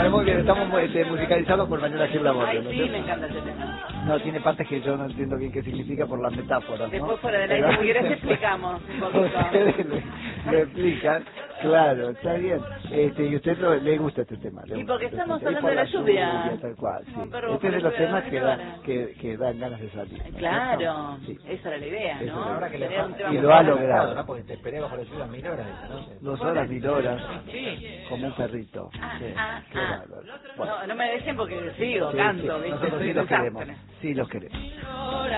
Bueno, muy bien, estamos musicalizados por Manuela Gil Laborde, ¿no? Sí, me encanta ese tema. No, tiene partes que yo no entiendo bien qué significa por las metáforas, ¿no? Después fuera del aire, si querés explicamos un poquito. Ustedes me explican, claro, está bien. Y a usted le gusta este tema. Y porque estamos Y hablando por de la lluvia. tal cual, sí. Como perro Este es de por los la temas lluvia, que dan ganas de salir, ¿no? Claro, Sí. esa era la idea, Eso ¿no? era. Ahora que le Sería un tema Y muy lo ha bueno. logrado, ¿no? Porque te esperé bajo la lluvia 1000 horas, entonces. 2 horas, 1000 horas, Sí. como un perrito. Sí, qué bárbaro. Bueno, No me dejen porque sigo, sí, canto, sí, ¿viste? nosotros Soy sí los queremos, desastre. sí los queremos.